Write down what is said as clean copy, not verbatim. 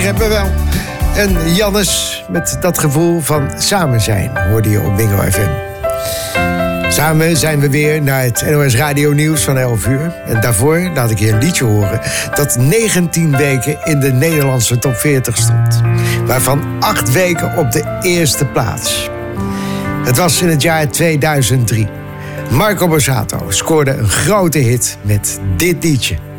begrijp me wel. En Jannes met dat gevoel van samen zijn, hoorde je op Bingo FM. Samen zijn we weer naar het NOS Radio Nieuws van 11 uur. En daarvoor laat ik je een liedje horen dat 19 weken in de Nederlandse top 40 stond. Waarvan 8 weken op de eerste plaats. Het was in het jaar 2003. Marco Borsato scoorde een grote hit met dit liedje.